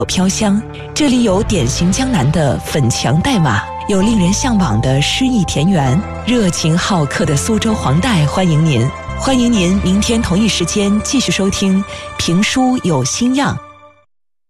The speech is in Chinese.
飘香，这里有典型江南的粉墙黛瓦，有令人向往的诗意田园，热情好客的苏州黄带欢迎您。欢迎您明天同一时间继续收听评书有新样。